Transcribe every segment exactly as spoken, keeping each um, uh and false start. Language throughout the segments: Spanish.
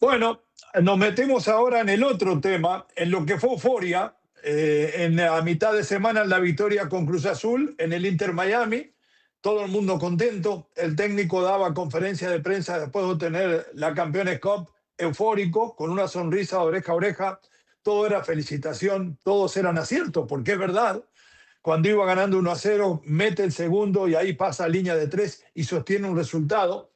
Bueno, nos metemos ahora en el otro tema, en lo que fue euforia, eh, en la mitad de semana en la victoria con Cruz Azul, en el Inter Miami, todo el mundo contento, el técnico daba conferencia de prensa después de obtener la Campeones Cup, eufórico, con una sonrisa de oreja a oreja, todo era felicitación, todos eran aciertos, porque es verdad, cuando iba ganando uno a cero, mete el segundo y ahí pasa línea de tres y sostiene un resultado.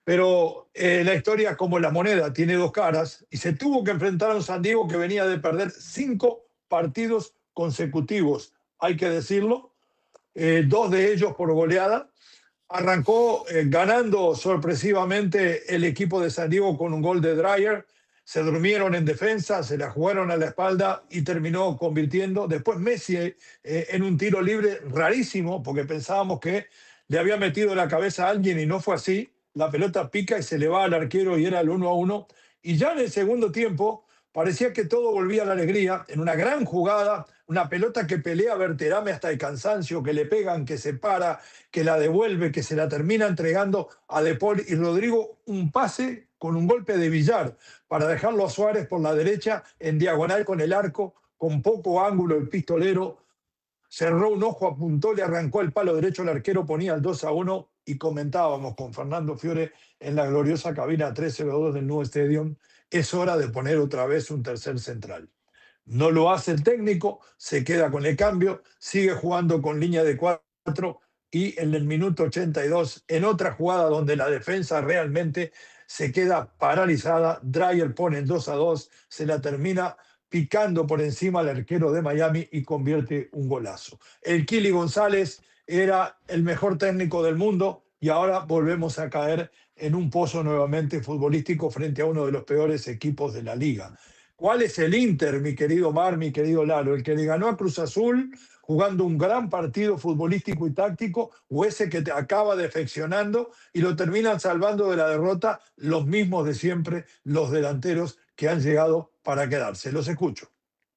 Pero eh, la historia, como la moneda, tiene dos caras y se tuvo que enfrentar a un San Diego que venía de perder cinco partidos consecutivos, hay que decirlo, eh, dos de ellos por goleada. Arrancó eh, ganando sorpresivamente el equipo de San Diego con un gol de Dreyer. Se durmieron en defensa, se la jugaron a la espalda y terminó convirtiendo. Después Messi eh, en un tiro libre rarísimo, porque pensábamos que le había metido la cabeza a alguien y no fue así. La pelota pica y se le va al arquero y era el uno a uno. Y ya en el segundo tiempo parecía que todo volvía a la alegría, en una gran jugada, una pelota que pelea Berterame hasta el cansancio, que le pegan, que se para, que la devuelve, que se la termina entregando a De Paul y Rodrigo, un pase con un golpe de billar para dejarlo a Suárez por la derecha en diagonal con el arco, con poco ángulo el pistolero, cerró un ojo, apuntó, le arrancó el palo derecho al arquero, ponía el dos a uno y comentábamos con Fernando Fiore en la gloriosa cabina trescientos dos del nuevo Stadium, es hora de poner otra vez un tercer central. No lo hace el técnico, se queda con el cambio, sigue jugando con línea de cuatro y en el minuto ochenta y dos, en otra jugada donde la defensa realmente se queda paralizada, Dreyer pone el dos a dos, se la termina picando por encima al arquero de Miami y convierte un golazo. El Kili González era el mejor técnico del mundo y ahora volvemos a caer en un pozo nuevamente futbolístico frente a uno de los peores equipos de la liga. ¿Cuál es el Inter, mi querido Mar, mi querido Lalo? ¿El que le ganó a Cruz Azul jugando un gran partido futbolístico y táctico o ese que te acaba defeccionando y lo terminan salvando de la derrota los mismos de siempre, los delanteros que han llegado para quedarse? Los escucho.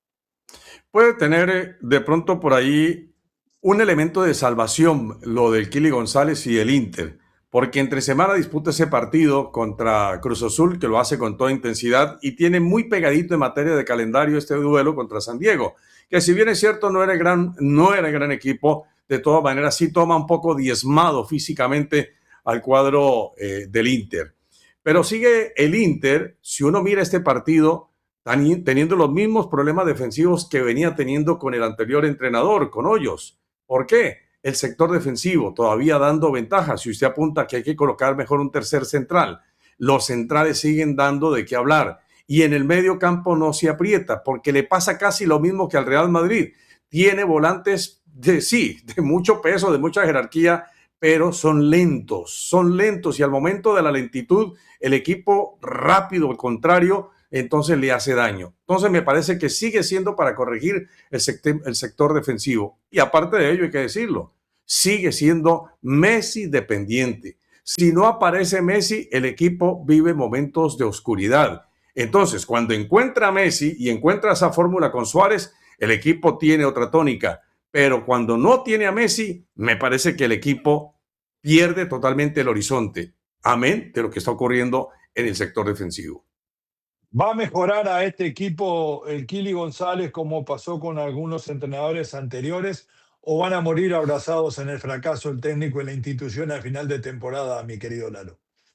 Puede tener eh, de pronto por ahí un elemento de salvación lo del Kili González y el Inter, porque entre semana disputa ese partido contra Cruz Azul, que lo hace con toda intensidad y tiene muy pegadito en materia de calendario este duelo contra San Diego, que si bien es cierto no era gran, no era gran equipo, de todas maneras sí toma un poco diezmado físicamente al cuadro eh, del Inter. Pero sigue el Inter, si uno mira este partido, teniendo los mismos problemas defensivos que venía teniendo con el anterior entrenador, con Hoyos. ¿Por qué? El sector defensivo todavía dando ventajas. Si usted apunta que hay que colocar mejor un tercer central, los centrales siguen dando de qué hablar. Y en el medio campo no se aprieta, porque le pasa casi lo mismo que al Real Madrid. Tiene volantes de sí, de mucho peso, de mucha jerarquía, pero son lentos, son lentos. Y al momento de la lentitud, el equipo rápido, al contrario, entonces le hace daño. Entonces me parece que sigue siendo para corregir el sector, el sector defensivo. Y aparte de ello hay que decirlo, sigue siendo Messi dependiente. Si no aparece Messi, el equipo vive momentos de oscuridad. Entonces, cuando encuentra a Messi y encuentra esa fórmula con Suárez, el equipo tiene otra tónica. Pero cuando no tiene a Messi, me parece que el equipo pierde totalmente el horizonte. Amén de lo que está ocurriendo en el sector defensivo. ¿Va a mejorar a este equipo el Kili González como pasó con algunos entrenadores anteriores o van a morir abrazados en el fracaso el técnico y la institución al final de temporada, mi querido Lalo?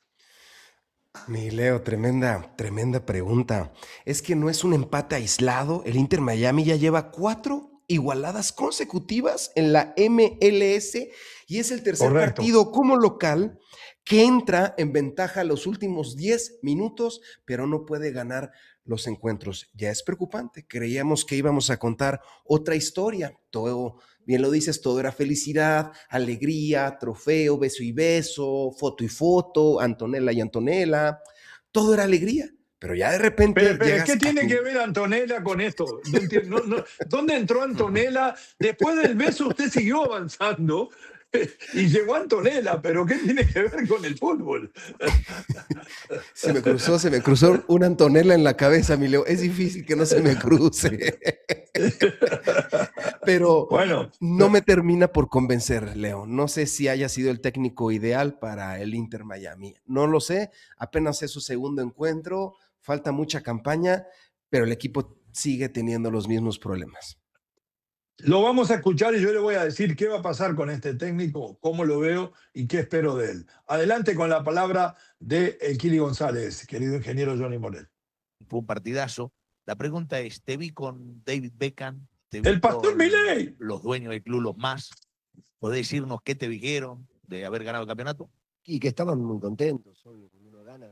Mi Leo, tremenda, tremenda pregunta. Es que no es un empate aislado. El Inter Miami ya lleva cuatro igualadas consecutivas en la M L S y es el tercer Correcto. partido como local que entra en ventaja los últimos diez minutos, pero no puede ganar los encuentros. Ya es preocupante. Creíamos que íbamos a contar otra historia. Todo, bien lo dices, todo era felicidad, alegría, trofeo, beso y beso, foto y foto, Antonella y Antonella. Todo era alegría. Pero ya de repente Pero, pero llegas ¿qué tiene tu... que ver Antonella con esto? No entiendo, no, no. ¿Dónde entró Antonella? Después del beso usted siguió avanzando y llegó Antonella, pero ¿qué tiene que ver con el fútbol? Se me cruzó, se me cruzó una Antonella en la cabeza, mi Leo. Es difícil que no se me cruce. Pero Bueno, no me termina por convencer, Leo. No sé si haya sido el técnico ideal para el Inter Miami. No lo sé. Apenas es su segundo encuentro. falta mucha campaña, pero el equipo sigue teniendo los mismos problemas. Lo vamos a escuchar y yo le voy a decir qué va a pasar con este técnico, cómo lo veo y qué espero de él. Adelante con la palabra de el Kili González, querido ingeniero Johnny Morel. Fue un partidazo. La pregunta es, te vi con David Beckham, te vi El pastor con Milei. los dueños del club, los más. ¿Podés decirnos qué te dijeron de haber ganado el campeonato? Y que estaban muy contentos. Cuando uno gana,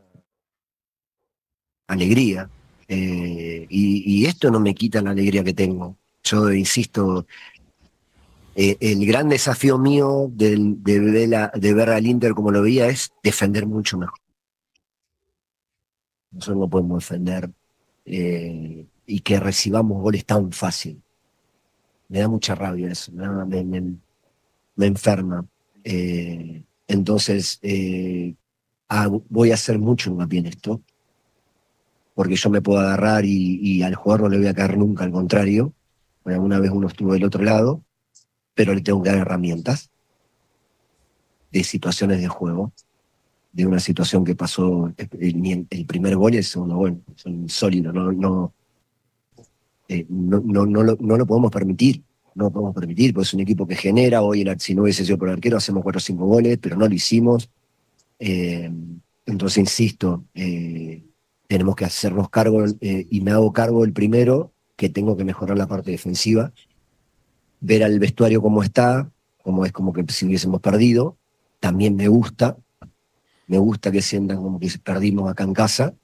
alegría. Eh, y, y esto no me quita la alegría que tengo. Yo insisto, eh, el gran desafío mío del- de, ver la- de ver al Inter como lo veía es defender mucho mejor. Nosotros no podemos defender eh, y que recibamos goles tan fácil. Me da mucha rabia eso, me, da- me- me- me enferma. Eh, entonces, eh, hago- voy a hacer mucho hincapié en esto, porque yo me puedo agarrar y, y al jugador no le voy a caer nunca, al contrario. Bueno, alguna vez uno estuvo del otro lado, pero le tengo que dar herramientas de situaciones de juego, de una situación que pasó, el, el- el primer gol y el segundo gol, son sólidos, no, no, eh, no, no, no, lo, no lo podemos permitir, no lo podemos permitir, porque es un equipo que genera, hoy el, si no hubiese sido por el arquero hacemos cuatro o cinco goles, pero no lo hicimos. Eh, entonces, insisto, eh, tenemos que hacernos cargo, eh, y me hago cargo el primero, que tengo que mejorar la parte defensiva, ver al vestuario cómo está, como es como que si hubiésemos perdido, también me gusta, me gusta que sientan como que perdimos acá en casa,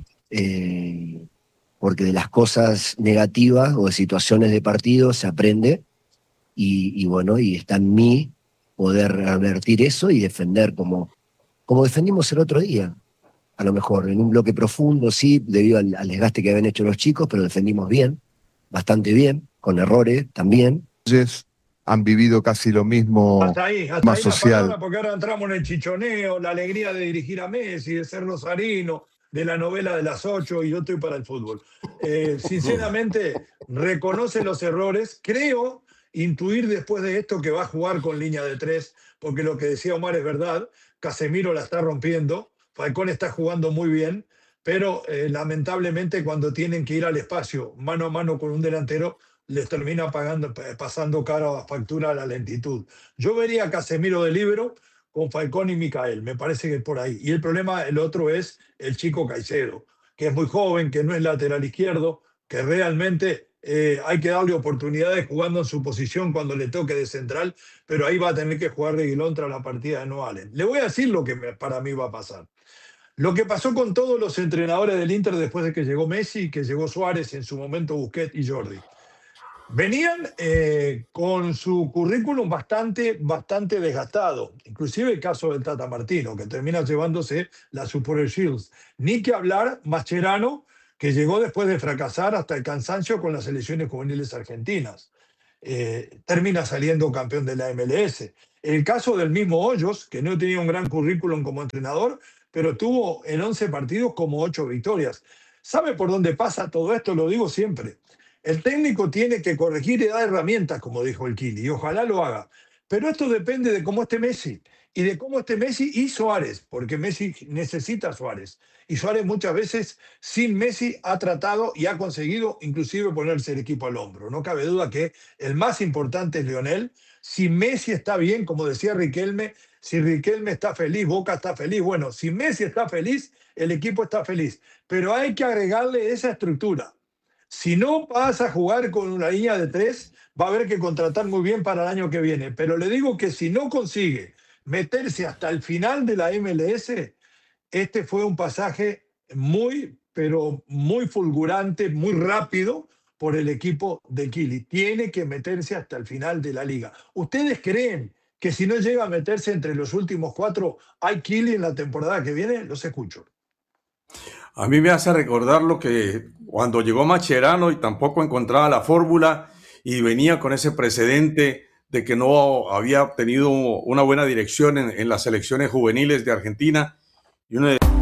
eh, porque de las cosas negativas o de situaciones de partido se aprende, y, y bueno, y está en mí poder revertir eso y defender como, como defendimos el otro día. A lo mejor en un bloque profundo, sí, debido al, al desgaste que habían hecho los chicos, pero defendimos bien, bastante bien, con errores también. Han vivido casi lo mismo, Hasta ahí, hasta más ahí la social. palabra, porque ahora entramos en el chichoneo, la alegría de dirigir a Messi, de ser rosarino, de la novela de las ocho y yo estoy para el fútbol. Eh, sinceramente, reconoce los errores. Creo intuir después de esto que va a jugar con línea de tres, porque lo que decía Omar es verdad. Casemiro la está rompiendo, Falcón está jugando muy bien, pero eh, lamentablemente cuando tienen que ir al espacio mano a mano con un delantero, les termina pagando, pasando cara a factura a la lentitud. Yo vería a Casemiro de libero con Falcón y Micael, me parece que es por ahí. Y el problema, el otro es el chico Caicedo, que es muy joven, que no es lateral izquierdo, que realmente eh, hay que darle oportunidades jugando en su posición cuando le toque de central, pero ahí va a tener que jugar Reguilón tras la partida de No Allen. Le voy a decir lo que me, para mí va a pasar. Lo que pasó con todos los entrenadores del Inter después de que llegó Messi, que llegó Suárez, en su momento Busquets y Jordi. Venían eh, con su currículum bastante, bastante desgastado, inclusive el caso del Tata Martino, que termina llevándose la Super Shields. Ni que hablar Mascherano, que llegó después de fracasar hasta el cansancio con las selecciones juveniles argentinas. Eh, termina saliendo campeón de la M L S. El caso del mismo Hoyos, que no tenía un gran currículum como entrenador, pero tuvo en once partidos como ocho victorias. ¿Sabe por dónde pasa todo esto? Lo digo siempre. El técnico tiene que corregir y dar herramientas, como dijo el Kili, y ojalá lo haga. Pero esto depende de cómo esté Messi y de cómo esté Messi y Suárez, porque Messi necesita a Suárez. Y Suárez muchas veces sin Messi ha tratado y ha conseguido inclusive ponerse el equipo al hombro. No cabe duda que el más importante es Lionel. Si Messi está bien, como decía Riquelme, si Riquelme está feliz, Boca está feliz. Bueno, si Messi está feliz, el equipo está feliz. Pero hay que agregarle esa estructura. Si no vas a jugar con una línea de tres, va a haber que contratar muy bien para el año que viene. Pero le digo que si no consigue meterse hasta el final de la M L S, este fue un pasaje muy, pero muy fulgurante, muy rápido por el equipo de Kili. Tiene que meterse hasta el final de la liga. ¿Ustedes creen que si no llega a meterse entre los últimos cuatro, hay Kili en la temporada que viene? Los escucho. A mí me hace recordar lo que cuando llegó Mascherano y tampoco encontraba la fórmula y venía con ese precedente de que no había tenido una buena dirección en, en las selecciones juveniles de Argentina. Y uno de